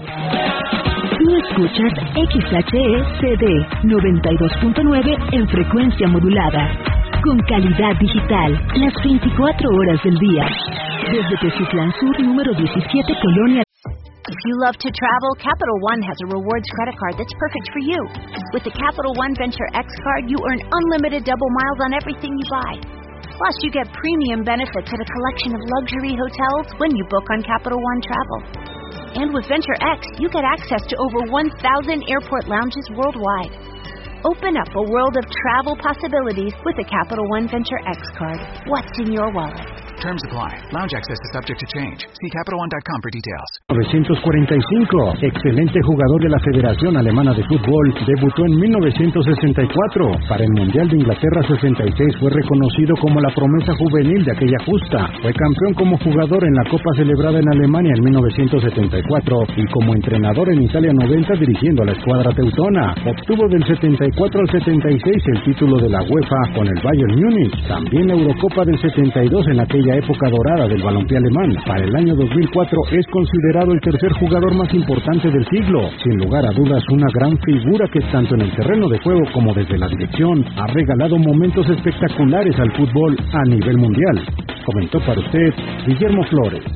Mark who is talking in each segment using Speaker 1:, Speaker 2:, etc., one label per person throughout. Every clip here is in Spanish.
Speaker 1: Tú escuchas XHECD 92.9 en frecuencia modulada. Con calidad digital, las 24 horas del día. Desde Teciutlán Sur, número 17, Colonia.
Speaker 2: If you love to travel, Capital One has a rewards credit card that's perfect for you. With the Capital One Venture X card, you earn unlimited double miles on everything you buy. Plus, you get premium benefits at a collection of luxury hotels when you book on Capital One Travel. And with Venture X, you get access to over 1,000 airport lounges worldwide. Open up a world of travel possibilities with the Capital One Venture X card. What's in your wallet?
Speaker 3: Terms apply. Lounge access is subject to change. See CapitalOne.com for details.
Speaker 4: 1945. Excelente jugador de la Federación Alemana de Fútbol. Debutó en 1964. Para el Mundial de Inglaterra 66 fue reconocido como la promesa juvenil de aquella justa. Fue campeón como jugador en la Copa celebrada en Alemania en 1974 y como entrenador en Italia 90 dirigiendo a la escuadra teutona. Obtuvo del 74 al 76 el título de la UEFA con el Bayern Múnich. También la Eurocopa del 72 en aquella época dorada del balompié alemán. Para el año 2004 es considerado el tercer jugador más importante del siglo. Sin lugar a dudas, una gran figura que tanto en el terreno de juego como desde la dirección ha regalado momentos espectaculares al fútbol a nivel mundial. Comentó para usted Guillermo Flores.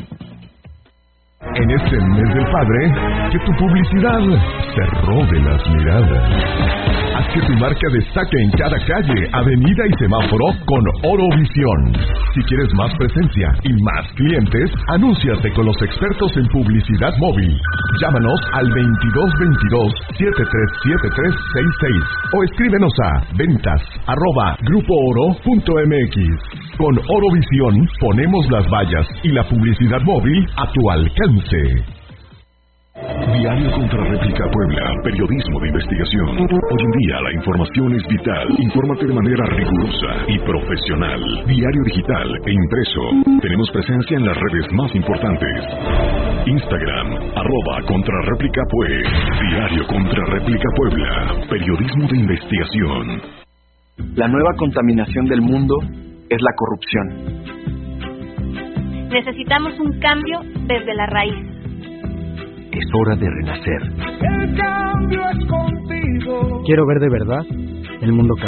Speaker 5: En este mes del padre, que tu publicidad se robe las miradas. Haz que tu marca destaque en cada calle, avenida y semáforo con Orovisión. Si quieres más presencia y más clientes, anúnciate con los expertos en publicidad móvil. Llámanos al 2222-737366 o escríbenos a ventas@grupooro.mx. Con Orovisión ponemos las vallas y la publicidad móvil a tu alcance.
Speaker 6: Diario Contrarréplica Puebla, periodismo de investigación. Hoy en día la información es vital. Infórmate de manera rigurosa y profesional. Diario digital e impreso. Tenemos presencia en las redes más importantes. Instagram, @ContrarréplicaPue. Diario Contrarréplica Puebla, periodismo de investigación.
Speaker 7: La nueva contaminación del mundo es la corrupción.
Speaker 8: Necesitamos un cambio desde la raíz.
Speaker 9: Es hora de renacer.
Speaker 10: El cambio es contigo.
Speaker 4: Quiero ver de verdad el mundo cambiar.